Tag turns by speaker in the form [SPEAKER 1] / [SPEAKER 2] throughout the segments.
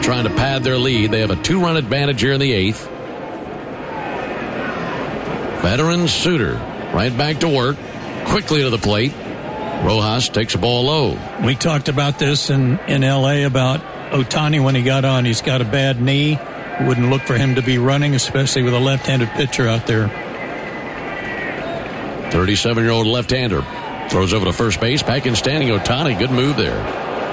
[SPEAKER 1] trying to pad their lead. They have a 2-run advantage here in the 8th. Veteran Suter right back to work, quickly to the plate. Rojas takes a ball low.
[SPEAKER 2] We talked about this in L.A. about Ohtani when he got on. He's got a bad knee. Wouldn't look for him to be running, especially with a left-handed pitcher out there.
[SPEAKER 1] 37-year-old left-hander throws over to first base. Back in standing Ohtani. Good move there.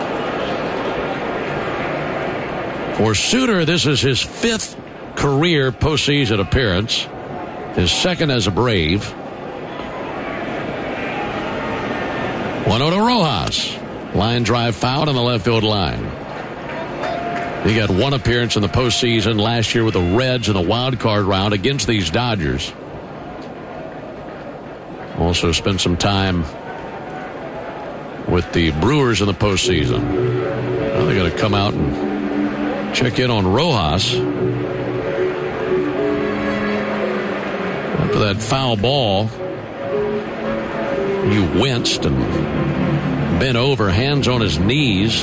[SPEAKER 1] For Suter, this is his 5th career postseason appearance. His 2nd as a Brave. 1-0 to Rojas. Line drive foul on the left field line. He got 1 appearance in the postseason last year with the Reds in the wild card round against these Dodgers. Also spent some time with the Brewers in the postseason. Now they're going to come out and check in on Rojas. After that foul ball, he winced and bent over, hands on his knees.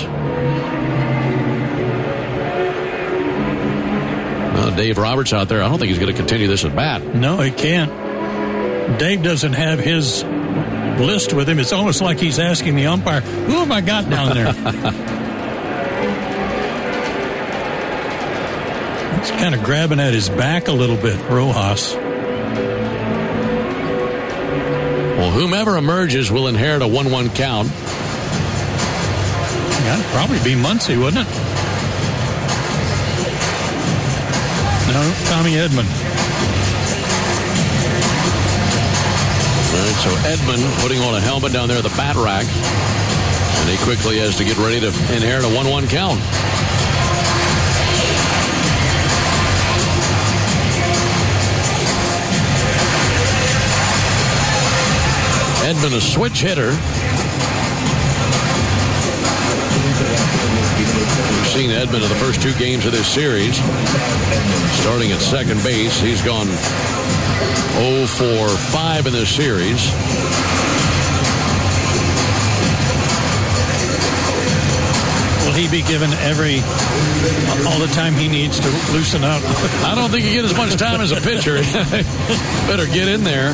[SPEAKER 1] Dave Roberts out there, I don't think he's going to continue this at bat.
[SPEAKER 2] No, he can't. Dave doesn't have his list with him. It's almost like he's asking the umpire, who have I got down there? He's kind of grabbing at his back a little bit, Rojas.
[SPEAKER 1] Well, whomever emerges will inherit a 1-1 count.
[SPEAKER 2] That'd probably be Muncy, wouldn't it? No, Tommy Edman.
[SPEAKER 1] All right, so Edman putting on a helmet down there at the bat rack. And he quickly has to get ready to inherit a 1-1 count. Edman, a switch hitter. We've seen Edman in the first 2 games of this series. Starting at second base, he's gone 0 for 5 in this series.
[SPEAKER 2] Will he be given all the time he needs to loosen up?
[SPEAKER 1] I don't think he gets as much time as a pitcher. Better get in there.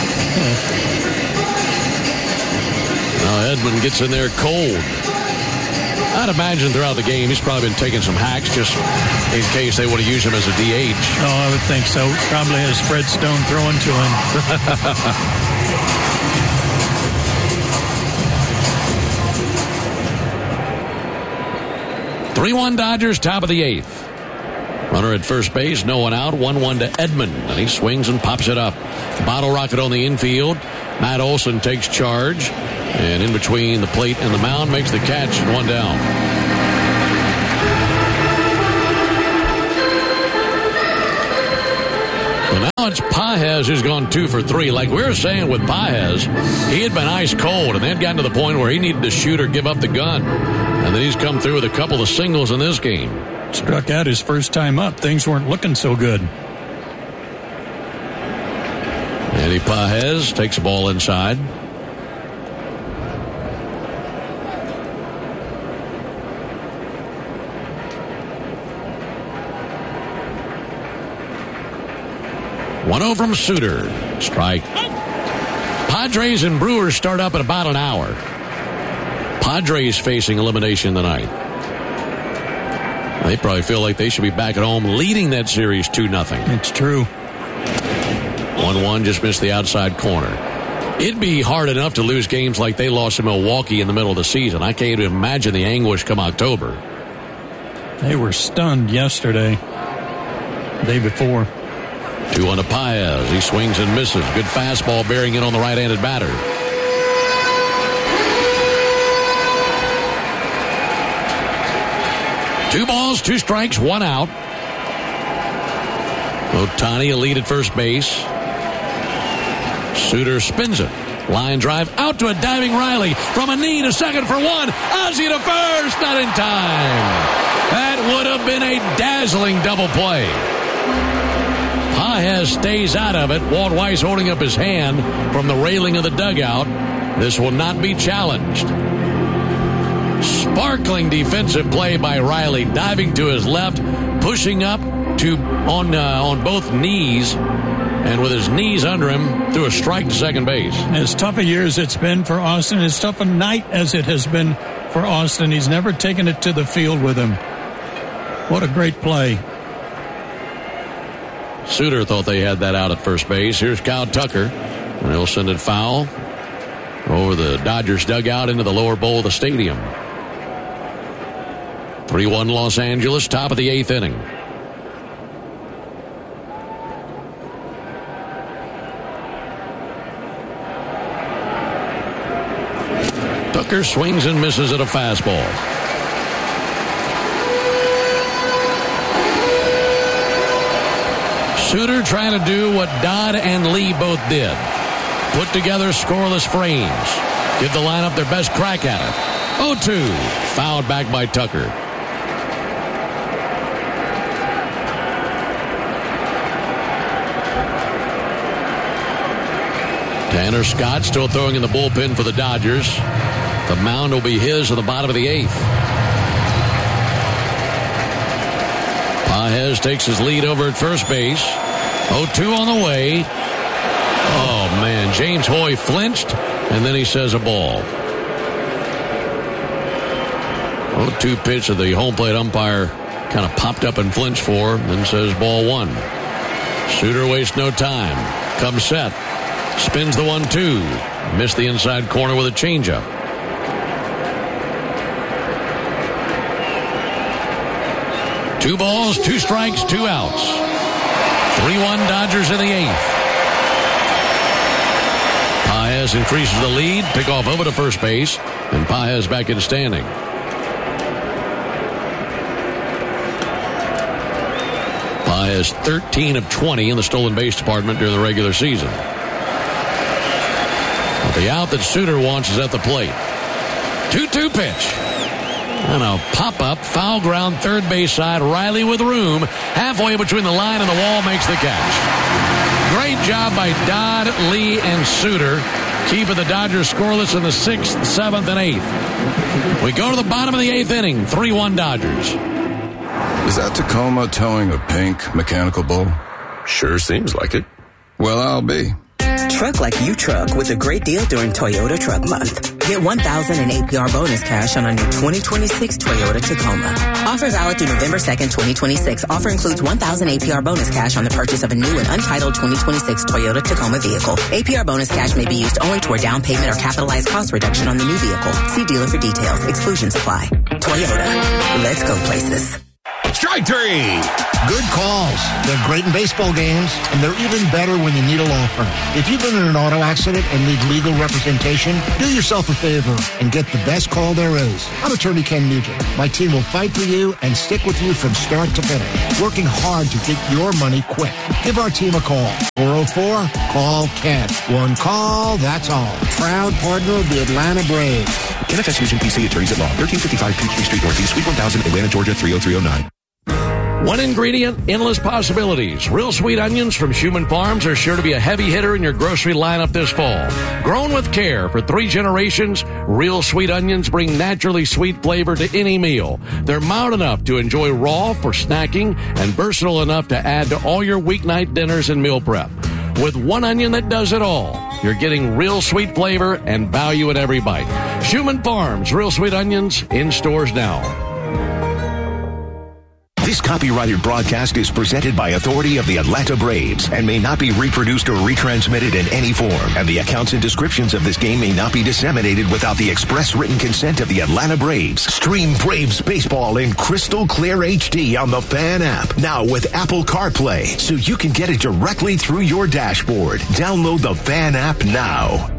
[SPEAKER 1] Now Edman gets in there cold. I'd imagine throughout the game he's probably been taking some hacks just in case they would have used him as a DH.
[SPEAKER 2] Oh, I would think so. Probably has Fred Stone throwing to him.
[SPEAKER 1] 3-1 Dodgers, top of the 8th. Runner at first base, no one out, 1-1 to Edman, and he swings and pops it up. Bottle rocket on the infield. Matt Olson takes charge, and in between the plate and the mound makes the catch, and 1 down. Well, now it's Pages who's gone 2 for 3. Like we were saying with Pages, he had been ice cold, and then gotten to the point where he needed to shoot or give up the gun. And then he's come through with a couple of singles in this game.
[SPEAKER 2] Struck out his first time up. Things weren't looking so good.
[SPEAKER 1] Eddie Pages takes the ball inside. One over from Suter. Strike. Padres and Brewers start up in about an hour. Padres facing elimination tonight. They probably feel like they should be back at home leading that series 2-0.
[SPEAKER 2] It's true.
[SPEAKER 1] 1-1 just missed the outside corner. It'd be hard enough to lose games like they lost to Milwaukee in the middle of the season. I can't even imagine the anguish come October.
[SPEAKER 2] They were stunned yesterday. Day before.
[SPEAKER 1] 2-1 to Paez. He swings and misses. Good fastball bearing in on the right-handed batter. Two balls, 2 strikes, 1 out. Ohtani a lead at first base. Suter spins it. Line drive out to a diving Riley. From a knee to second for 1. Ozzie to first. Not in time. That would have been a dazzling double play. Paez stays out of it. Walt Weiss holding up his hand from the railing of the dugout. This will not be challenged. Sparkling defensive play by Riley, diving to his left, pushing up on both knees, and with his knees under him, threw a strike to second base.
[SPEAKER 2] As tough a year as it's been for Austin, as tough a night as it has been for Austin, he's never taken it to the field with him. What a great play.
[SPEAKER 1] Suter thought they had that out at first base. Here's Kyle Tucker, and he'll send it foul over the Dodgers dugout into the lower bowl of the stadium. 3-1 Los Angeles, top of the 8th inning. Tucker swings and misses at a fastball. Suter trying to do what Dodd and Lee both did. Put together scoreless frames. Give the lineup their best crack at it. 0-2. Fouled back by Tucker. Tanner Scott still throwing in the bullpen for the Dodgers. The mound will be his at the bottom of the 8th. Pages takes his lead over at first base. 0-2 on the way. Oh, man. James Hoy flinched, and then he says a ball. 0-2 pitch that the home plate umpire kind of popped up and flinched for, then says ball 1. Suter wastes no time. Comes set. Spins the 1-2. Missed the inside corner with a changeup. Two balls, 2 strikes, 2 outs. 3-1 Dodgers in the 8th. Pages increases the lead. Pick off over to first base. And Pages back in standing. Pages 13 of 20 in the stolen base department during the regular season. The out that Suter wants is at the plate. 2-2 pitch. And a pop-up, foul ground, third base side. Riley with room. Halfway between the line and the wall makes the catch. Great job by Dodd, Lee, and Suter, keeping the Dodgers scoreless in the 6th, 7th, and 8th. We go to the bottom of the 8th inning. 3-1 Dodgers.
[SPEAKER 3] Is that Tacoma towing a pink mechanical bull?
[SPEAKER 4] Sure seems like it.
[SPEAKER 3] Well, I'll be.
[SPEAKER 5] Truck like you truck with a great deal during Toyota Truck Month. Get $1,000 in APR bonus cash on a new 2026 Toyota Tacoma. Offer valid through November 2nd, 2026. Offer includes $1,000 APR bonus cash on the purchase of a new and untitled 2026 Toyota Tacoma vehicle. APR bonus cash may be used only toward down payment or capitalized cost reduction on the new vehicle. See dealer for details. Exclusions apply. Toyota. Let's go places.
[SPEAKER 4] Strike 3.
[SPEAKER 6] Good calls. They're great in baseball games, and they're even better when you need a law firm. If you've been in an auto accident and need legal representation, do yourself a favor and get the best call there is. I'm attorney Ken Nugent. My team will fight for you and stick with you from start to finish, working hard to get your money quick. Give our team a call. 404-CALL-KEN. One call, that's all. Proud partner of the Atlanta Braves.
[SPEAKER 4] NFS Nugent PC Attorneys at Law. 1355 Peachtree Street Northeast, Suite 1000, Atlanta, Georgia 30309.
[SPEAKER 1] One ingredient, endless possibilities. Real sweet onions from Schumann Farms are sure to be a heavy hitter in your grocery lineup this fall. Grown with care for 3 generations, real sweet onions bring naturally sweet flavor to any meal. They're mild enough to enjoy raw for snacking and versatile enough to add to all your weeknight dinners and meal prep. With one onion that does it all, you're getting real sweet flavor and value in every bite. Schumann Farms, real sweet onions, in stores now.
[SPEAKER 7] This copyrighted broadcast is presented by authority of the Atlanta Braves and may not be reproduced or retransmitted in any form. And the accounts and descriptions of this game may not be disseminated without the express written consent of the Atlanta Braves. Stream Braves baseball in crystal clear HD on the Fan app. Now with Apple CarPlay, so you can get it directly through your dashboard. Download the Fan app now.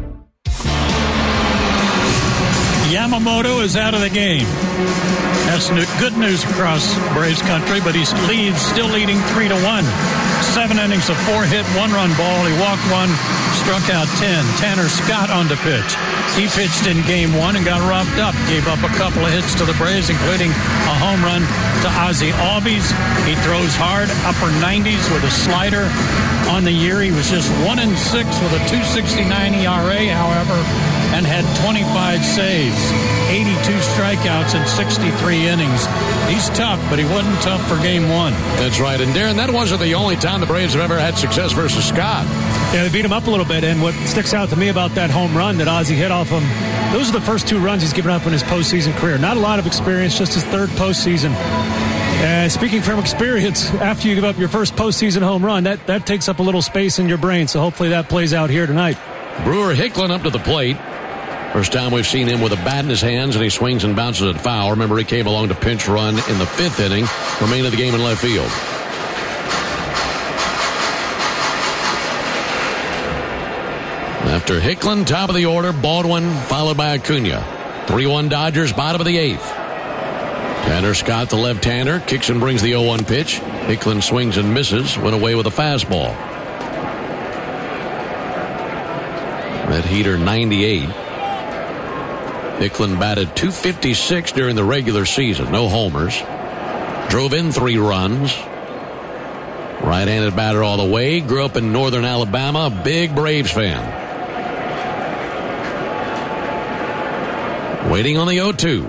[SPEAKER 2] Yamamoto is out of the game. That's good news across Braves country, but he's still leading 3-1. 7 innings of 4-hit, 1-run ball. He walked 1, struck out 10. Tanner Scott on the pitch. He pitched in game 1 and got roughed up. Gave up a couple of hits to the Braves, including a home run to Ozzie Albies. He throws hard, upper 90s with a slider. On the year, he was just 1-6 with a 2.69 ERA. However, and had 25 saves, 82 strikeouts in 63 innings. He's tough, but he wasn't tough for game one.
[SPEAKER 1] That's right. And Darren, that wasn't the only time the Braves have ever had success versus Scott.
[SPEAKER 8] Yeah, they beat him up a little bit, and what sticks out to me about that home run that Ozzie hit off him, those are the first 2 runs he's given up in his postseason career. Not a lot of experience, just his 3rd postseason. Speaking from experience, after you give up your first postseason home run, that takes up a little space in your brain, so hopefully that plays out here tonight.
[SPEAKER 1] Brewer Hicklin up to the plate. First time we've seen him with a bat in his hands, and he swings and bounces it foul. Remember, he came along to pinch run in the 5th inning, remainder of the game in left field. After Hicklin, top of the order, Baldwin followed by Acuna. 3-1 Dodgers, bottom of the 8th. Tanner Scott, the left-hander, kicks and brings the 0-1 pitch. Hicklin swings and misses, went away with a fastball. That heater 98. Hicklin batted .256 during the regular season. No homers. Drove in 3 runs. Right-handed batter all the way. Grew up in northern Alabama. A big Braves fan. Waiting on the 0-2.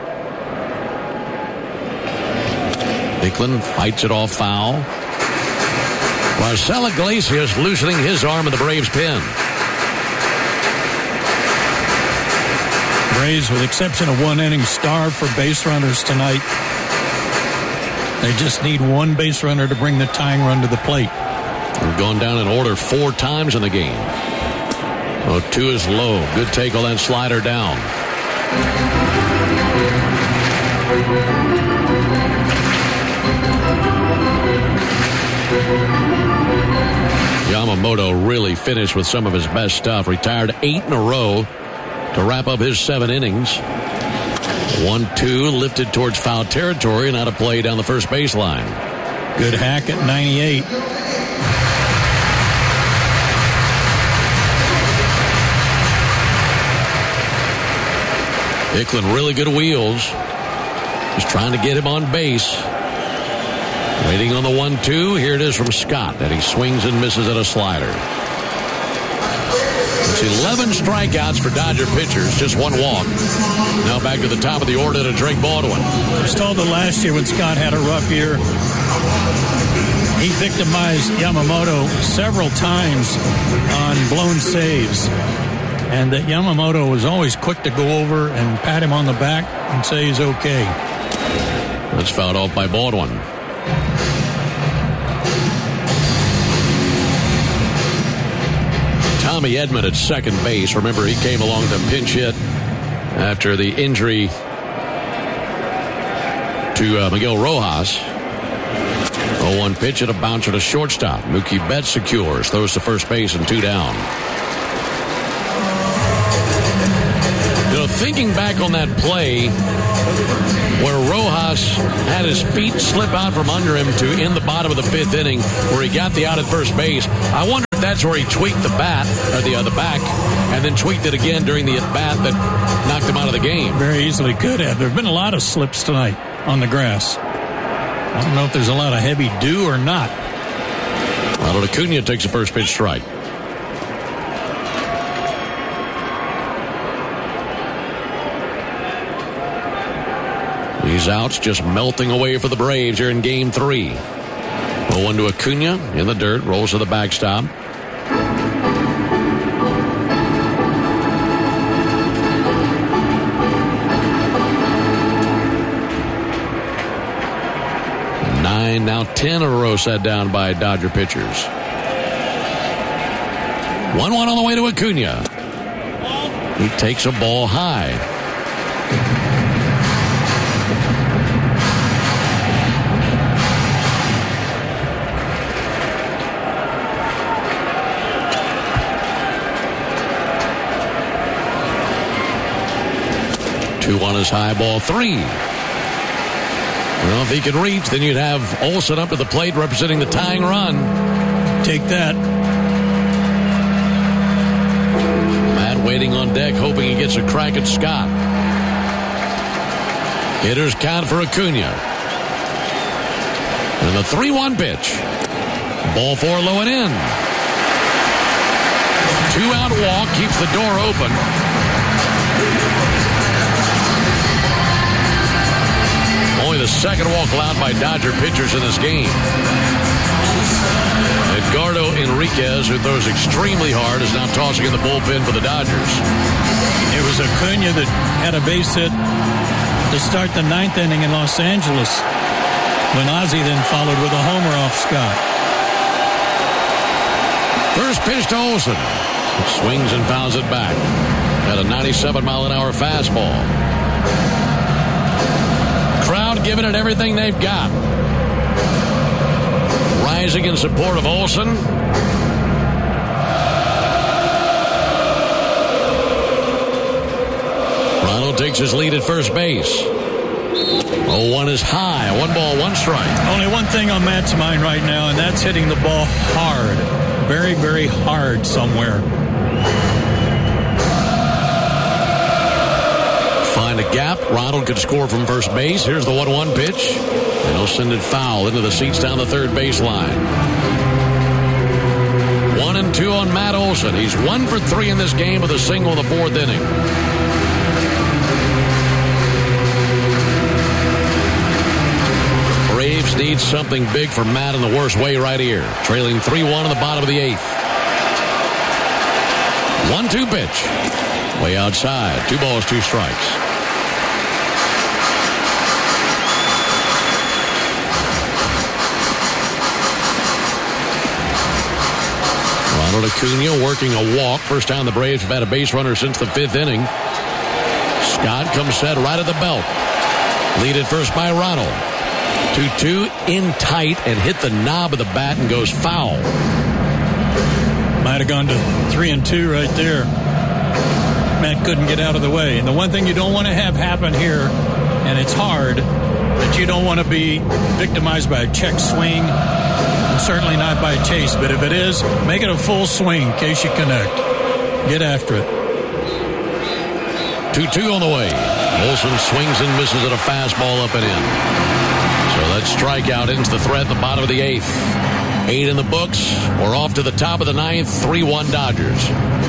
[SPEAKER 1] Hicklin fights it off foul. Marcelo Iglesias loosening his arm in the Braves pen.
[SPEAKER 2] Braves, with the exception of 1 inning, starved for base runners tonight. They just need 1 base runner to bring the tying run to the plate.
[SPEAKER 1] We've gone down in order 4 times in the game. 0-2 is low. Good take on that slider down. Yamamoto really finished with some of his best stuff. Retired 8 in a row to wrap up his 7 innings. 1-2 lifted towards foul territory and out of play down the first baseline.
[SPEAKER 2] Good hack at 98.
[SPEAKER 1] Hicklin really good wheels. Just trying to get him on base. Waiting on the 1-2. Here it is from Scott, and he swings and misses at a slider. It's 11 strikeouts for Dodger pitchers, just 1 walk. Now back to the top of the order to Drake Baldwin.
[SPEAKER 2] I was told that last year when Scott had a rough year, he victimized Yamamoto several times on blown saves. And that Yamamoto was always quick to go over and pat him on the back and say he's okay.
[SPEAKER 1] That's fouled off by Baldwin. Tommy Edman at second base. Remember, he came along to pinch hit after the injury to Miguel Rojas. 0-1 pitch at a bouncer to shortstop. Mookie Betts secures, throws to first base and 2 down. You know, thinking back on that play where Rojas had his feet slip out from under him to in the bottom of the 5th inning where he got the out at first base, I wonder if that's where he tweaked the bat, or the back, and then tweaked it again during the at-bat that knocked him out of the game.
[SPEAKER 2] Very easily could have. There have been a lot of slips tonight on the grass. I don't know if there's a lot of heavy dew or not.
[SPEAKER 1] Ronald Acuna takes a first pitch strike. These outs just melting away for the Braves here in Game 3. 0-1 to Acuna in the dirt, rolls to the backstop. Now 10 in a row set down by Dodger pitchers. 1-1 on the way to Acuna. He takes a ball high. Two on his high, ball 3. Well, if he could reach, then you'd have Olsen up to the plate representing the tying run.
[SPEAKER 2] Take that.
[SPEAKER 1] Matt waiting on deck, hoping he gets a crack at Scott. Hitters count for Acuna. And the 3-1 pitch. Ball 4 low and in. 2-out walk keeps the door open. Only the second walk allowed by Dodger pitchers in this game. Edgardo Enriquez, who throws extremely hard, is now tossing in the bullpen for the Dodgers.
[SPEAKER 2] It was Acuna that had a base hit to start the ninth inning in Los Angeles, when Ozzie then followed with a homer off Scott.
[SPEAKER 1] First pitch to Olsen. Swings and fouls it back. At a 97-mile-an-hour fastball. Crowd giving it everything they've got. Rising in support of Olsen. Ronald takes his lead at first base. 0-1 is high. 1 ball, 1 strike.
[SPEAKER 2] Only one thing on Matt's mind right now, and that's hitting the ball hard. Very, very hard somewhere.
[SPEAKER 1] Find a gap. Ronald could score from first base. Here's the 1-1 pitch. And he'll send it foul into the seats down the third baseline. 1-2 on Matt Olson. He's 1 for 3 in this game with a single in the 4th inning. Braves need something big for Matt in the worst way right here. Trailing 3-1 in the bottom of the 8th. 1-2 pitch. Way outside. 2 balls, 2 strikes. Ronald Acuna working a walk. First time the Braves have had a base runner since the 5th inning. Scott comes set right at the belt. Lead at first by Ronald. 2-2 in tight and hit the knob of the bat and goes foul.
[SPEAKER 2] Might have gone to 3-2 right there. Matt couldn't get out of the way. And the one thing you don't want to have happen here, and it's hard, that you don't want to be victimized by a check swing, and certainly not by a chase. But if it is, make it a full swing in case you connect. Get after it.
[SPEAKER 1] 2-2 on the way. Olsen swings and misses at a fastball up and in. So that strikeout ends the threat at the bottom of the 8th. 8 in the books. We're off to the top of the 9th. 3-1 Dodgers.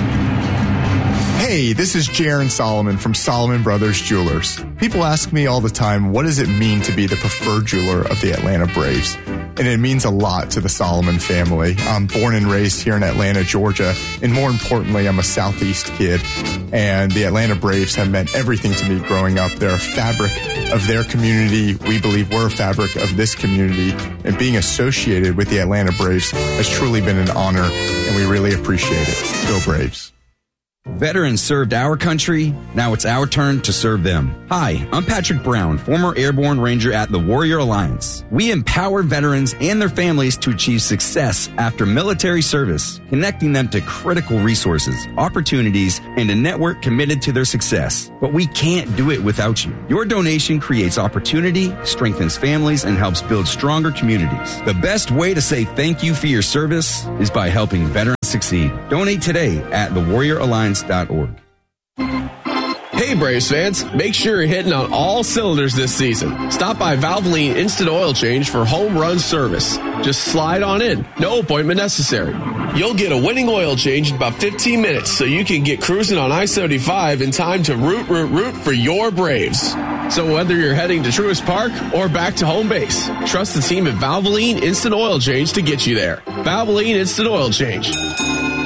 [SPEAKER 9] Hey, this is Jaron Solomon from Solomon Brothers Jewelers. People ask me all the time, what does it mean to be the preferred jeweler of the Atlanta Braves? And it means a lot to the Solomon family. I'm born and raised here in Atlanta, Georgia, and more importantly, I'm a Southeast kid. And the Atlanta Braves have meant everything to me growing up. They're a fabric of their community. We believe we're a fabric of this community. And being associated with the Atlanta Braves has truly been an honor, and we really appreciate it. Go Braves.
[SPEAKER 10] Veterans served our country. Now it's our turn to serve them. Hi, I'm Patrick Brown, former Airborne Ranger at the Warrior Alliance. We empower veterans and their families to achieve success after military service, connecting them to critical resources, opportunities, and a network committed to their success. But we can't do it without you. Your donation creates opportunity, strengthens families, and helps build stronger communities. The best way to say thank you for your service is by helping veterans succeed. Donate today at thewarrioralliance.org.
[SPEAKER 11] Hey Braves fans, make sure you're hitting on all cylinders this season. Stop by Valvoline Instant Oil Change for home run service. Just slide on in, no appointment necessary. You'll get a winning oil change in about 15 minutes so you can get cruising on I-75 in time to root for your Braves. So whether you're heading to Truist Park or back to home base, trust the team at Valvoline Instant Oil Change to get you there. Valvoline Instant Oil Change.